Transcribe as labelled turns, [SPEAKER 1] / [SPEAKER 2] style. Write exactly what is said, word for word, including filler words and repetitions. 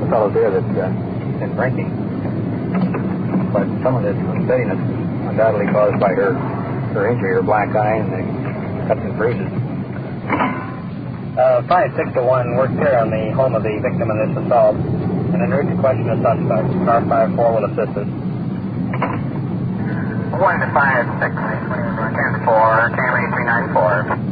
[SPEAKER 1] fellows there that's uh, been drinking. But some of this unsteadiness is undoubtedly caused by her, her injury, her black eye, and the cuts and bruises.
[SPEAKER 2] Uh, five, six to one, work here on the home of the victim in this assault. And in order to question the suspect, car five four will assist us.
[SPEAKER 3] one to five, six, ten four, Camry three nine four.